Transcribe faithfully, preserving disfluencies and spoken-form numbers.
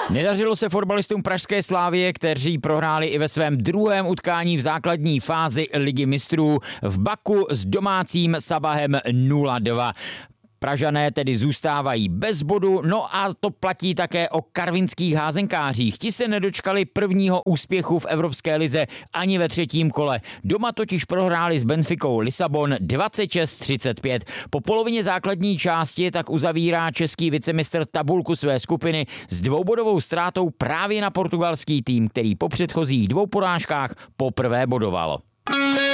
Nedařilo se fotbalistům pražské Slavie, kteří prohráli i ve svém druhém utkání v základní fázi Ligy mistrů v Baku s domácím Sabahem nula dva. Pražané tedy zůstávají bez bodu, no a to platí také o karvinských házenkářích. Ti se nedočkali prvního úspěchu v Evropské lize ani ve třetím kole. Doma totiž prohráli s Benficou Lisabon dvacet šest třicet pět. Po polovině základní části tak uzavírá český vicemistr tabulku své skupiny s dvoubodovou ztrátou právě na portugalský tým, který po předchozích dvou porážkách poprvé bodoval.